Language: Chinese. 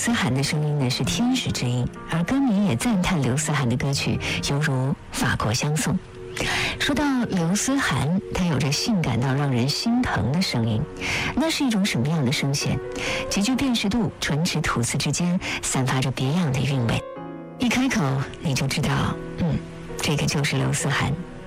思涵的声音呢是天使之音，而歌迷也赞叹刘思涵的歌曲犹如法国香颂。说到刘思涵，她有着性感到让人心疼的声音，那是一种什么样的声线？极具辨识度，唇齿吐字之间散发着别样的韵味，一开口你就知道，这个就是刘思涵。